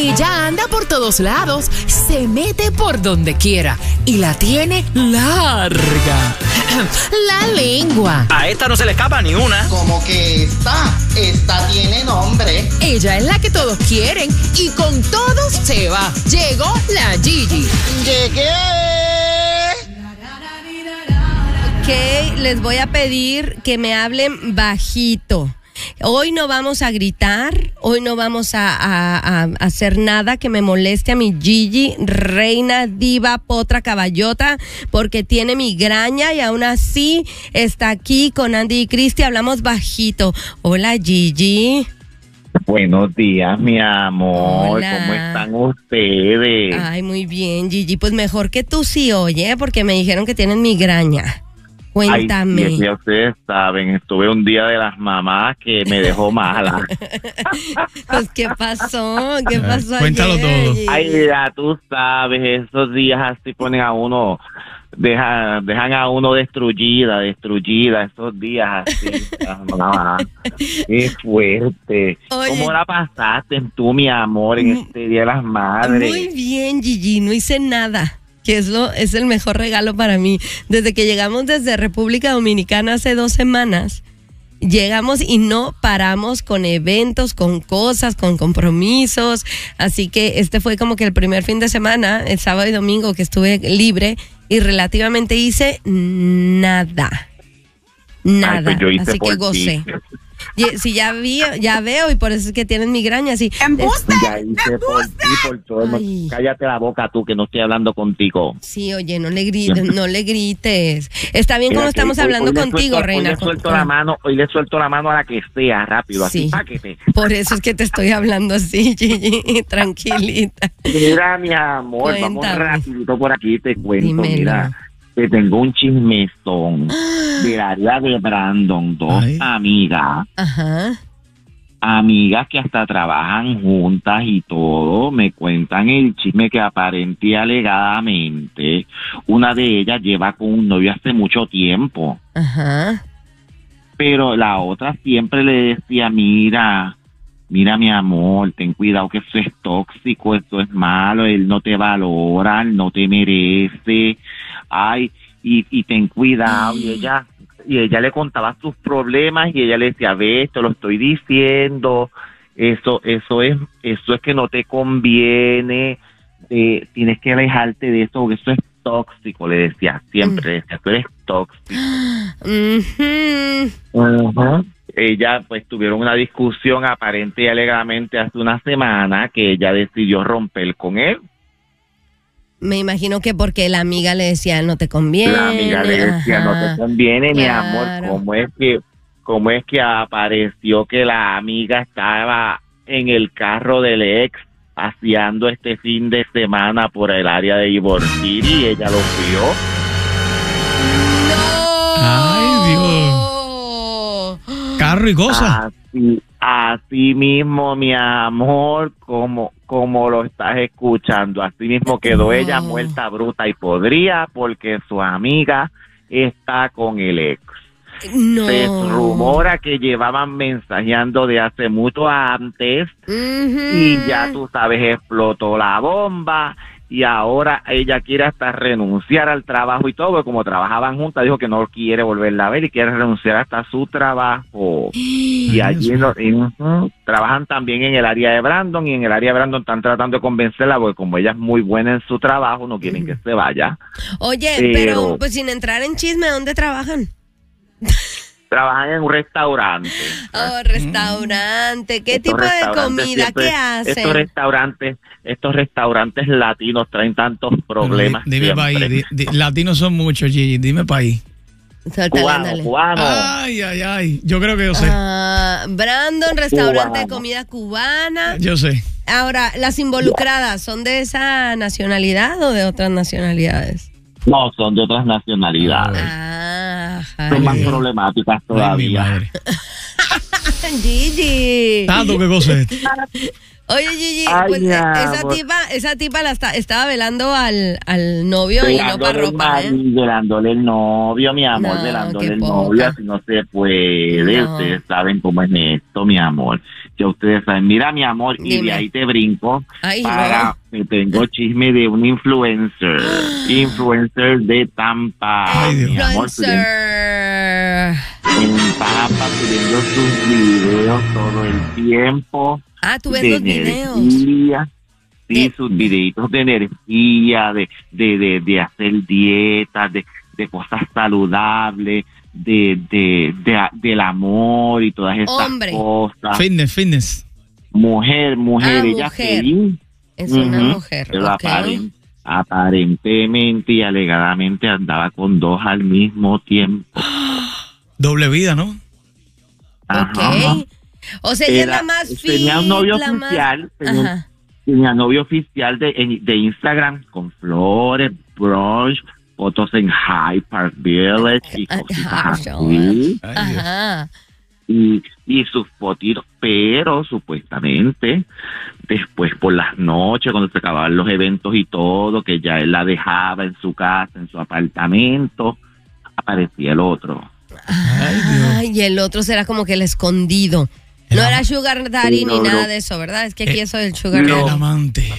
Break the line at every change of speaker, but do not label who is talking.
Ella anda por todos lados, se mete por donde quiera y la tiene larga. La lengua.
A esta no se le escapa ni una.
Como que esta tiene nombre.
Ella es la que todos quieren y con todos se va. Llegó la Gigi.
¡Llegué!
Ok, les voy a pedir que me hablen bajito. Hoy no vamos a gritar, hoy no vamos a hacer nada que me moleste a mi Gigi, reina, diva, potra, caballota, porque tiene migraña y aún así está aquí con Andy y Cristi. Hablamos bajito. Hola, Gigi.
Buenos días, mi amor.
Hola.
¿Cómo están ustedes?
Ay, muy bien, Gigi. Pues mejor que tú sí, oye, porque me dijeron que tienen migraña. Cuéntame.
Ay, ya ustedes saben, estuve un día de las mamás que me dejó mala.
Pues, ¿qué pasó? ¿Qué pasó
Cuéntalo
ayer,
todo.
Gigi?
Ay, ya tú sabes, esos días así ponen a uno, dejan a uno destruida, esos días así. Mamá, qué fuerte.
Oye.
¿Cómo la pasaste tú, mi amor, en este Día de las Madres?
Muy bien, Gigi, no hice nada, que es el mejor regalo para mí. Desde que llegamos desde República Dominicana hace 2 semanas, llegamos y no paramos con eventos, con cosas, con compromisos. Así que este fue como que el primer fin de semana, el sábado y domingo, que estuve libre y relativamente hice nada. Nada.
Ay, pues yo hice
así que
por
gocé.
ti.
Sí, ya veo, y por eso es que tienes migraña, sí.
Ya hice por ti, por todo.
Ay.
Cállate la boca tú, que no estoy hablando contigo.
Sí, oye, no le grites. Está bien como
Mira,
estamos
hoy
hablando
le
contigo,
suelto,
reina.
Hoy le suelto la mano a la que sea, rápido,
Sí.
así, páquete.
Por eso es que te estoy hablando así, Gigi, tranquilita.
Mira, mi amor, vamos
Cuéntame.
rapidito por aquí, te cuento,
Dímelo.
mira. Te tengo un chismezón del área de Brandon, 2
Ay.
amigas que hasta trabajan juntas y todo, me cuentan el chisme que aparente y alegadamente una de ellas lleva con un novio hace mucho tiempo,
Ajá.
pero la otra siempre le decía, mira mi amor, ten cuidado que eso es tóxico, eso es malo, él no te valora, él no te merece, ay, y ten cuidado, y ella le contaba sus problemas y ella le decía, ve, te lo estoy diciendo, eso es que no te conviene, tienes que alejarte de eso, porque eso es tóxico, le decía, siempre, le decía, tú eres tóxico.
Ujú.
Ella, pues, tuvieron una discusión aparente y alegadamente hace una semana que ella decidió romper con él.
Me imagino que porque la amiga le decía, no te conviene.
La amiga le decía, no te conviene, mi amor,
Claro.
¿cómo es que apareció que la amiga estaba en el carro del ex paseando este fin de semana por el área de Ybor City y ella lo vio?
¡No!
Ay, Dios. Carro y cosas.
Así mismo, mi amor, como lo estás escuchando, así mismo quedó ella muerta, bruta y podrida porque su amiga está con el ex.
No.
Se rumora que llevaban mensajeando de hace mucho antes y ya tú sabes, explotó la bomba y ahora ella quiere hasta renunciar al trabajo y todo, porque como trabajaban juntas, dijo que no quiere volverla a ver y quiere renunciar hasta a su trabajo. Y allí trabajan también en el área de Brandon, y en el área de Brandon están tratando de convencerla, porque como ella es muy buena en su trabajo, no quieren que se vaya.
Oye, pero pues sin entrar en chisme, ¿dónde trabajan?
Trabajan en un restaurante.
Oh, restaurante. ¿Qué
Estos
tipo de
restaurantes
comida?
siempre-
¿Qué hacen?
Estos restaurantes latinos traen tantos problemas.
Dime país.
siempre.
Latinos son muchos, Gigi. Dime país.
Suéltale, ándale.
Cubano.
Ay. Yo creo que yo sé.
Brandon, restaurante de
Cubano.
comida cubana.
Yo sé.
Ahora, ¿las involucradas son de esa nacionalidad o de otras nacionalidades?
No, son de otras nacionalidades. Son más
Ay.
problemáticas
Ay, mi
todavía.
madre.
Gigi.
Tanto, ¿qué cosa es?
Oye, Gigi,
Ay,
pues
mi
esa tipa estaba velando al novio y no para ropa, ¿eh?
Velándole el novio, mi amor,
No,
velándole
qué
el
poca.
novio, así no se puede.
No.
Ustedes saben cómo es esto, mi amor. Ya ustedes saben, mira, mi amor, y
Dime.
de ahí te brinco
Ay,
para que tengo chisme de un influencer de Tampa.
Ay, Dios.
Mi amor,
Influencer.
en Tampa subiendo sus videos todo el tiempo.
Ah, tú ves
de
los videos.
energía. Sí,
De-
sus videitos de energía, de hacer dietas, de cosas saludables, del amor y todas estas
Hombre.
cosas.
Fitness.
Mujer,
Ah,
ella
mujer.
feliz.
Es una
Ujú.
mujer,
Pero
ok.
aparentemente y alegadamente andaba con dos al mismo tiempo.
Doble vida, ¿no?
Ok.
Ajá.
O sea, ella es
Era-
la más fit.
tenía un novio
la más-
oficial,
Ajá.
tenía novio oficial de Instagram con flores, brunch, fotos en Hyde Park Village y cositas así.
Ay, Dios.
Ajá.
Y sus fotitos, pero supuestamente después por las noches, cuando se acababan los eventos y todo, que ya él la dejaba en su casa, en su apartamento, aparecía el otro.
Ah, y el otro será como que el escondido. No era Sugar Daddy ni
No, no.
nada de eso, ¿verdad? Es que aquí eso del Sugar
No.
El
Daddy.
amante.